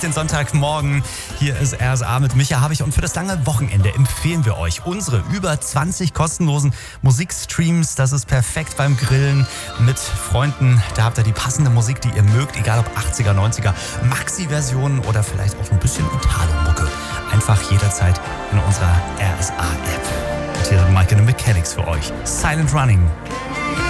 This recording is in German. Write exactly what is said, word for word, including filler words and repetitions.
den Sonntagmorgen. Hier ist R S A mit Micha Habich und für das lange Wochenende empfehlen wir euch unsere über zwanzig kostenlosen Musikstreams. Das ist perfekt beim Grillen mit Freunden. Da habt ihr die passende Musik, die ihr mögt, egal ob achtziger, neunziger, Maxi-Versionen oder vielleicht auch ein bisschen Italo-Mucke. Einfach jederzeit in unserer R S A-App. Und hier sind Mike and the Mechanics für euch. Silent Running.